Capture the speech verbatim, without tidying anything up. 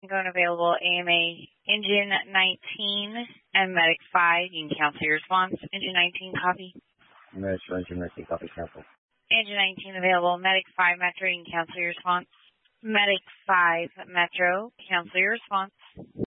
Going available, A M A Engine nineteen and Medic five. You can cancel your response. Engine nineteen, copy. Metro, Engine nineteen, copy, cancel. Engine nineteen available, Medic five Metro. You can cancel your response. Medic five Metro, cancel your response.